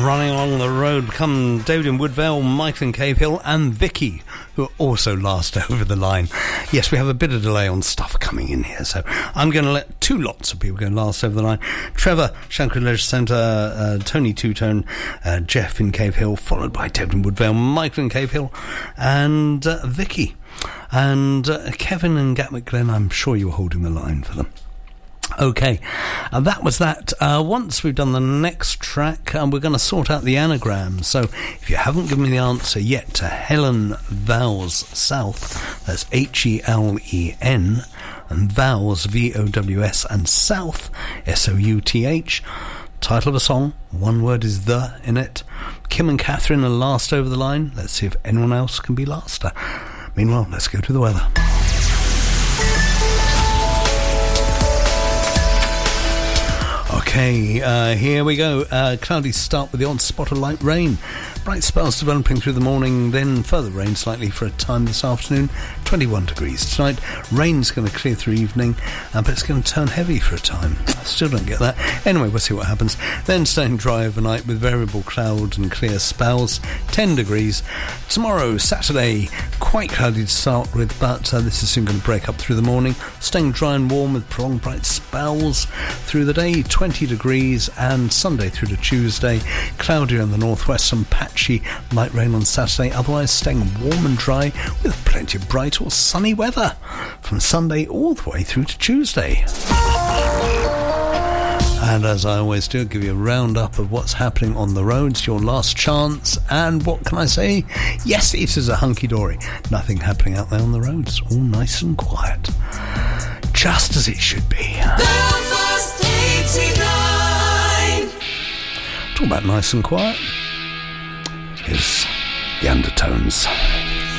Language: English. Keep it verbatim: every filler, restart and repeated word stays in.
Running along the road come David in Woodvale, Michael in Cave Hill, and Vicky, who are also last over the line. Yes, we have a bit of delay on stuff coming in here, so I'm going to let two lots of people go last over the line. Trevor, Shankar Leisure Centre, uh, Tony Two-Tone, uh, Jeff in Cave Hill, followed by David in Woodvale, Michael in Cave Hill, and uh, Vicky. And uh, Kevin and Gatwick Glen, I'm sure you were holding the line for them. Okay, and that was that. Uh, once we've done the next track, um, we're going to sort out the anagram. So if you haven't given me the answer yet to Helen Vows South, that's H E L E N, and Vows, V O W S, and South, S O U T H. Title of a song, one word is the in it. Kim and Catherine are last over the line. Let's see if anyone else can be laster. Meanwhile, let's go to the weather. Okay, uh, here we go. Uh, cloudy start with the odd spot of light rain. Bright spells developing through the morning, then further rain slightly for a time this afternoon. twenty-one degrees tonight. Rain's going to clear through evening, uh, but it's going to turn heavy for a time. Still don't get that. Anyway, we'll see what happens. Then staying dry overnight with variable cloud and clear spells. ten degrees. Tomorrow, Saturday, quite cloudy to start with, but uh, this is soon going to break up through the morning. Staying dry and warm with prolonged bright spells through the day. twenty degrees, and Sunday through to Tuesday, cloudy in the northwest, some patchy light rain on Saturday, otherwise staying warm and dry with plenty of bright or sunny weather from Sunday all the way through to Tuesday. And as I always do, I'll give you a roundup of what's happening on the roads, your last chance, and what can I say? Yes, it is a hunky-dory. Nothing happening out there on the roads, all nice and quiet. Just as it should be. Belfast eighty-nine. Talk about nice and quiet. Here's the Undertones.